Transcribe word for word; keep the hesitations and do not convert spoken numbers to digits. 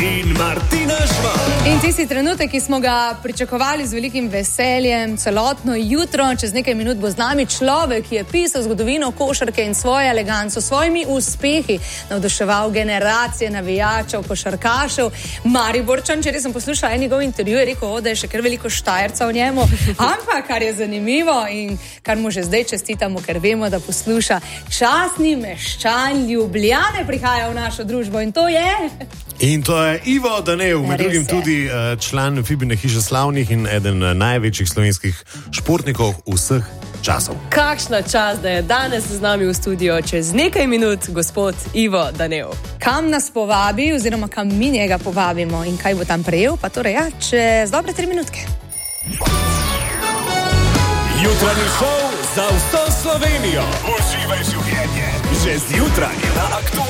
in Martina Žvan. In tisti trenutek, ki smo ga pričakovali z velikim veseljem, celotno jutro, čez nekaj minut bo z nami človek, ki je pisal zgodovino košarke in svojo eleganco, svojimi uspehi navduševal generacije navijačev, košarkašev. Mariborčan, včeraj sem poslušala en njegov intervju, je rekel, da je še kar veliko Štajerca v njemu, ampak kar je zanimivo in kar mu že zdaj čestitamo, ker vemo, da posluša, častni meščan Ljubljane prihaja v našo družbo in to je... In to je Ivo Danev, med drugim tudi uh, član Fibine hiše slavnih in eden uh, največjih slovenskih športnikov vseh časov. Kakšna čast, da je danes z nami v studio čez nekaj minut gospod Ivo Danev. Kam nas povabi oziroma kam mi njega povabimo in kaj bo tam prejel, pa torej ja, čez dobre tri minutke. Jutranji šov za vso Slovenijo. Uživaj življenje. Že zjutraj na Aktualnem.